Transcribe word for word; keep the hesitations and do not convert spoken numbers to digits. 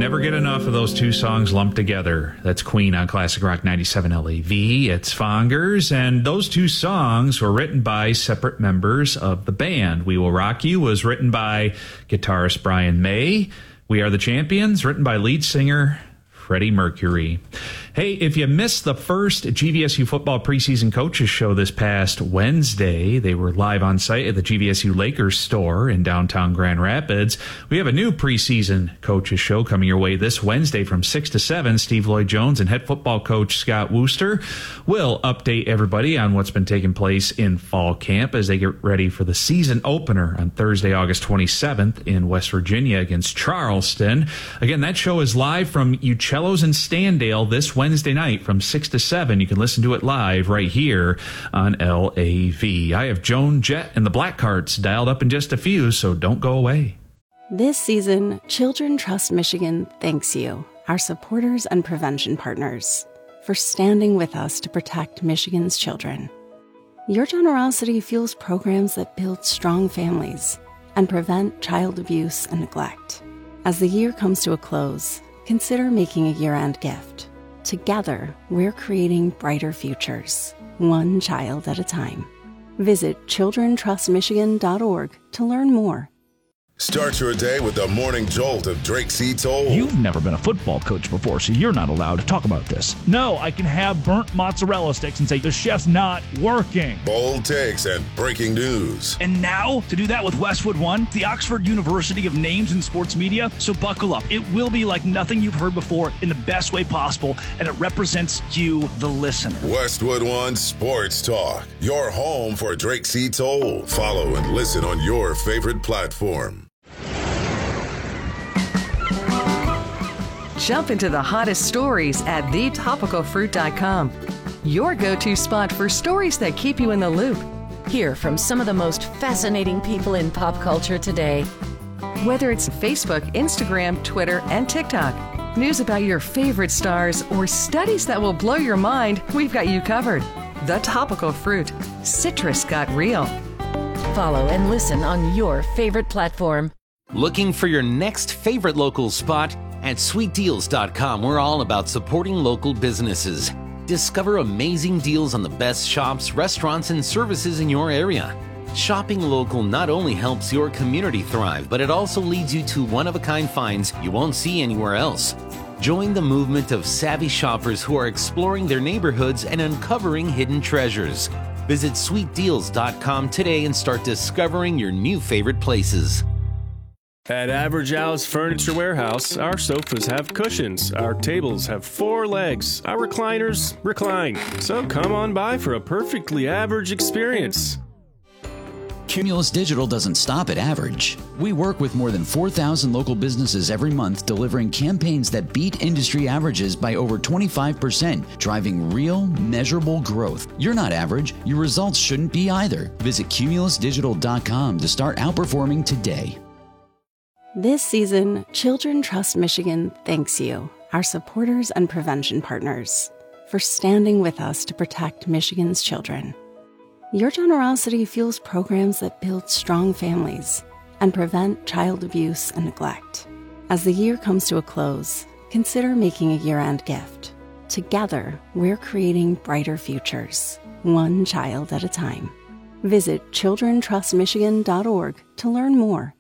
never get enough of those two songs lumped together. That's Queen on Classic Rock ninety-seven L A V. It's Fongers, and those two songs were written by separate members of the band. We Will Rock You was written by guitarist Brian May. We Are the Champions, written by lead singer Freddie Mercury. Hey, if you missed the first G V S U football preseason coaches show this past Wednesday, they were live on site at the G V S U Lakers store in downtown Grand Rapids. We have a new preseason coaches show coming your way this Wednesday from six to seven. Steve Lloyd-Jones and head football coach Scott Wooster will update everybody on what's been taking place in fall camp as they get ready for the season opener on Thursday, August twenty-seventh in West Virginia against Charleston. Again, that show is live from Uccello's in Standale this Wednesday. Wednesday night from six to seven. You can listen to it live right here on L A V. I have Joan Jett and the Blackhearts dialed up in just a few, so don't go away. This season, Children Trust Michigan thanks you, our supporters and prevention partners, for standing with us to protect Michigan's children. Your generosity fuels programs that build strong families and prevent child abuse and neglect. As the year comes to a close, consider making a year-end gift. Together, we're creating brighter futures, one child at a time. Visit children trust michigan dot org to learn more. Start your day with the morning jolt of Drake C. Toll. You've never been a football coach before, so you're not allowed to talk about this. No, I can have burnt mozzarella sticks and say the chef's not working. Bold takes and breaking news. And now, to do that with Westwood One, the Oxford University of Names in Sports Media. So buckle up. It will be like nothing you've heard before in the best way possible, and it represents you, the listener. Westwood One Sports Talk, your home for Drake C. Toll. Follow and listen on your favorite platform. Jump into the hottest stories at the topical fruit dot com. Your go-to spot for stories that keep you in the loop. Hear from some of the most fascinating people in pop culture today. Whether it's Facebook, Instagram, Twitter, and TikTok, news about your favorite stars, or studies that will blow your mind, we've got you covered. The Topical Fruit. Citrus got real. Follow and listen on your favorite platform. Looking for your next favorite local spot? At sweet deals dot com, we're all about supporting local businesses. Discover amazing deals on the best shops, restaurants, and services in your area. Shopping local not only helps your community thrive, but it also leads you to one-of-a-kind finds you won't see anywhere else. Join the movement of savvy shoppers who are exploring their neighborhoods and uncovering hidden treasures. Visit sweet deals dot com today and start discovering your new favorite places. At Average Al's Furniture Warehouse, our sofas have cushions, our tables have four legs, our recliners recline. So come on by for a perfectly average experience. Cumulus Digital doesn't stop at average. We work with more than four thousand local businesses every month, delivering campaigns that beat industry averages by over twenty-five percent, driving real, measurable growth. You're not average. Your results shouldn't be either. Visit cumulus digital dot com to start outperforming today. This season, Children Trust Michigan thanks you, our supporters and prevention partners, for standing with us to protect Michigan's children. Your generosity fuels programs that build strong families and prevent child abuse and neglect. As the year comes to a close, consider making a year-end gift. Together, we're creating brighter futures, one child at a time. Visit children trust michigan dot org to learn more.